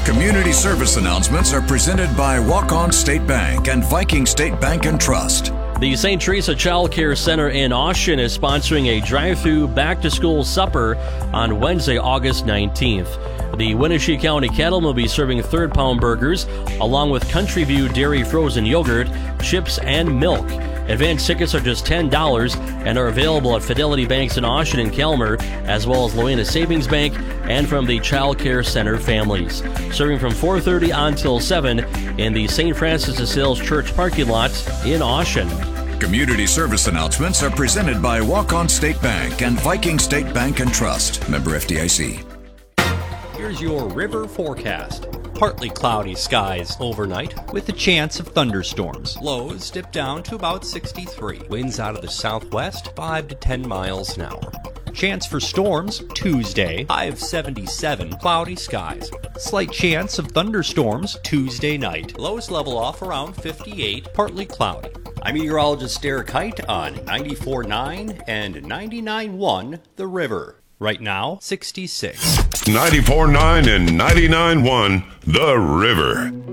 Community service announcements are presented by Walk-On State Bank and Viking State Bank and Trust. The St. Teresa Child Care Center in Austin is sponsoring a drive-through back-to-school supper on Wednesday, August 19th. The Wenatchee County Cattlemen will be serving third-pound burgers along with Country View Dairy frozen yogurt, chips, and milk. Advance tickets are just $10 and are available at Fidelity Banks in Austin and Calmer, as well as Loena Savings Bank and from the Child Care Center families. Serving from 4:30 until 7 in the St. Francis de Sales Church parking lot in Austin. Community service announcements are presented by Walk-On State Bank and Viking State Bank and Trust. Member FDIC. Here's your river forecast. Partly cloudy skies overnight with a chance of thunderstorms. Lows dip down to about 63. Winds out of the southwest 5 to 10 miles an hour. Chance for storms Tuesday, high of 77. Cloudy skies. Slight chance of thunderstorms Tuesday night. Lows level off around 58. Partly cloudy. I'm meteorologist Derek Height on 94.9 and 99.1 The River. Right now, 66. 94.9 and 99.1 The River.